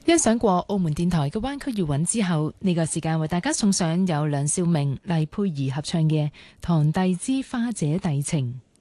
欣賞過澳門電台嘅灣區粵韻之後，呢個時間為大家送上由梁少明、黎佩儀合唱嘅《堂弟之花姐弟情》。